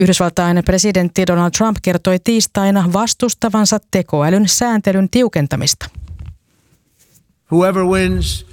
Yhdysvaltain presidentti Donald Trump kertoi tiistaina vastustavansa tekoälyn sääntelyn tiukentamista. Whoever wins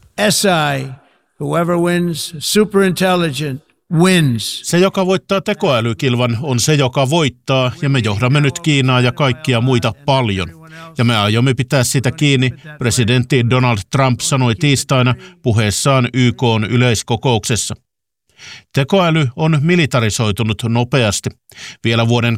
SI, whoever wins superintelligent, wins. Se, joka voittaa tekoälykilvan, on se, joka voittaa, ja me johdamme nyt Kiinaa ja kaikkia muita paljon. Ja me aiomme pitää sitä kiinni, presidentti Donald Trump sanoi tiistaina puheessaan YK:n yleiskokouksessa. Tekoäly on militarisoitunut nopeasti. Vielä vuoden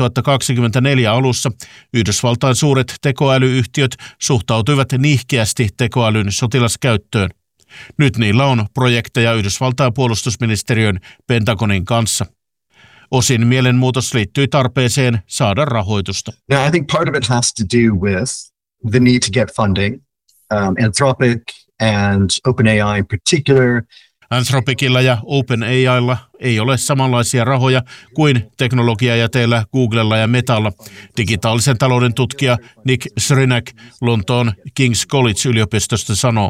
2024 alussa Yhdysvaltain suuret tekoälyyhtiöt suhtautuivat nihkeästi tekoälyn sotilaskäyttöön. Nyt niillä on projekteja Yhdysvaltain puolustusministeriön Pentagonin kanssa. Osin mielenmuutos liittyy tarpeeseen saada rahoitusta. Now, I think part of it has to do with the need to get funding. Anthropic and OpenAI in particular. Anthropicilla ja OpenAIlla ei ole samanlaisia rahoja kuin teknologiajäteillä Googlella ja Metalla, digitaalisen talouden tutkija Nick Srinac Lontoon King's College-yliopistosta sanoo.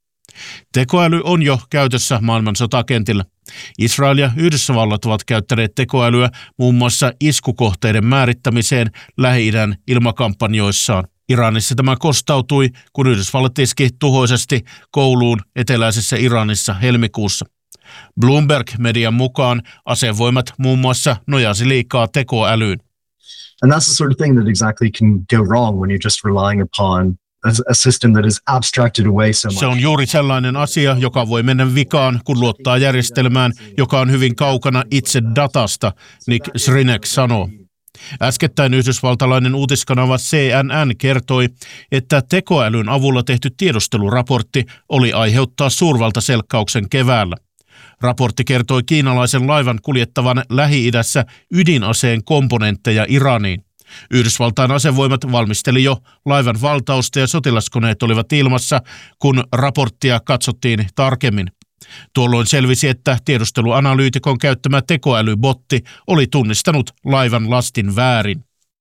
Tekoäly on jo käytössä maailman sotakentillä. Israel ja Yhdysvallat ovat käyttäneet tekoälyä muun muassa iskukohteiden määrittämiseen Lähi-idän ilmakampanjoissaan. Iranissa tämä kostautui, kun Yhdysvallat iski tuhoisesti kouluun eteläisessä Iranissa helmikuussa. Bloomberg-median mukaan asevoimat muun muassa nojasi liikaa tekoälyyn. And that's the sort of thing that exactly can go wrong when you're just relying upon a system that is abstracted away so much. Se on juuri sellainen asia, joka voi mennä vikaan, kun luottaa järjestelmään, joka on hyvin kaukana itse datasta, Nick Srinac sanoo. Äskettäin yhdysvaltalainen uutiskanava CNN kertoi, että tekoälyn avulla tehty tiedusteluraportti oli aiheuttaa suurvaltaselkkauksen keväällä. Raportti kertoi kiinalaisen laivan kuljettavan Lähi-idässä ydinaseen komponentteja Iraniin. Yhdysvaltain asevoimat valmisteli jo laivan valtausta ja sotilaskoneet olivat ilmassa, kun raporttia katsottiin tarkemmin. Tuolloin selvisi, että tiedusteluanalyytikon käyttämä tekoälybotti oli tunnistanut laivan lastin väärin.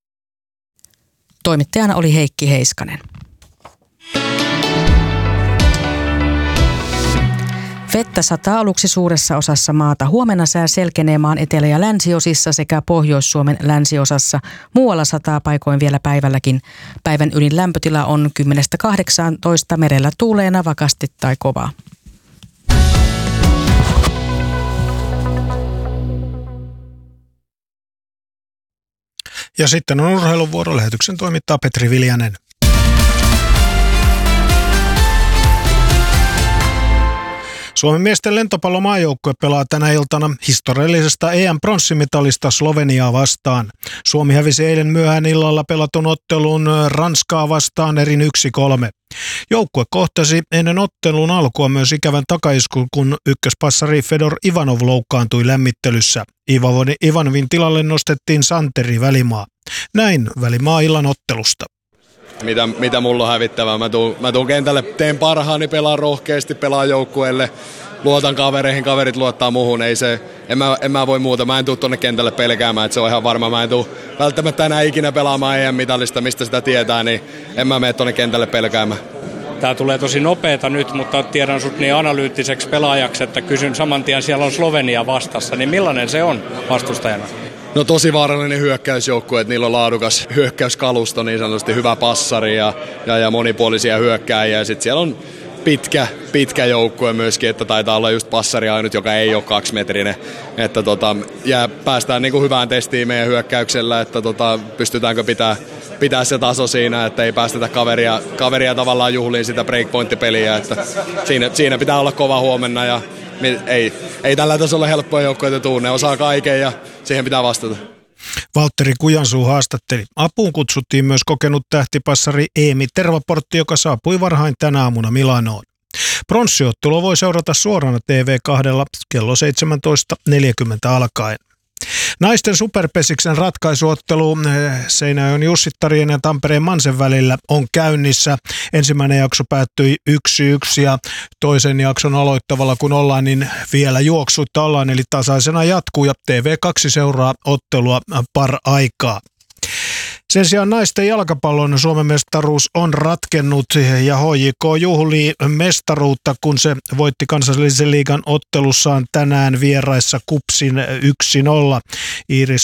Toimittajana oli Heikki Heiskanen. Vettä sataa aluksi suuressa osassa maata. Huomenna sää selkenee maan etelä- ja länsiosissa sekä Pohjois-Suomen länsiosassa. Muualla sataa paikoin vielä päivälläkin. Päivän ylin lämpötila on 10–18, merellä tuulee navakasti tai kovaa. Ja sitten on urheiluvuoro. Lähetyksen toimittaa Petri Viljanen. Suomen miesten lentopallomaajoukkue pelaa tänä iltana historiallisesta EM-pronssimitalista Sloveniaa vastaan. Suomi hävisi eilen myöhään illalla pelatun ottelun Ranskaa vastaan erin 1-3. Joukkue kohtasi ennen ottelun alkua myös ikävän takaiskun, kun ykköspassari Fedor Ivanov loukkaantui lämmittelyssä. Ivanovin tilalle nostettiin Santeri Välimaa. Näin Välimaa illan ottelusta. Mitä mulla on hävittävää? Mä tuun kentälle, teen parhaani, pelaan rohkeasti, pelaan joukkueelle, luotan kavereihin, kaverit luottaa muuhun. En mä voi muuta, mä en tuu tonne kentälle pelkäämään, että se on ihan varma. Mä en tuu välttämättä enää ikinä pelaamaan EM-mitallista, mistä sitä tietää, niin en mä mene tonne kentälle pelkäämään. Tää tulee tosi nopeeta nyt, mutta tiedän sut niin analyyttiseksi pelaajaksi, että kysyn saman tien, siellä on Slovenia vastassa, niin millainen se on vastustajana? No tosi vaarallinen hyökkäysjoukkue, että niillä on laadukas hyökkäyskalusto, niin sanotusti hyvä passari ja monipuolisia hyökkääjiä. Ja sitten siellä on pitkä joukkue myöskin, että taitaa olla just passari ainut, joka ei ole 2-metrinen. Että ja päästään niinku hyvään testiin meidän hyökkäyksellä, että pystytäänkö pitää se taso siinä, että ei päästetä kaveria tavallaan juhliin sitä breakpoint-peliä. Että siinä pitää olla kova huomenna ja ei tällä tasolla helppoja joukkoja tuu, ne osaa kaiken ja siihen pitää vastata. Valtteri Kujansuu haastatteli. Apuun kutsuttiin myös kokenut tähtipassari Eemi Tervaportti, joka saapui varhain tänä aamuna Milanoon. Pronssiottelu voi seurata suorana TV2 kello 17.40 alkaen. Naisten superpesiksen ratkaisuottelu Seinäjoen Jussittarien ja Tampereen Mansen välillä on käynnissä. Ensimmäinen jakso päättyi 1-1 ja toisen jakson aloittavalla kun ollaan, niin vielä juoksutta ollaan, eli tasaisena jatkuu ja TV2 seuraa ottelua par aikaa. Sen sijaan naisten jalkapallon Suomen mestaruus on ratkennut ja HJK juhlii mestaruutta, kun se voitti kansallisen liigan ottelussaan tänään vieraissa KuPSin 1-0. Iiris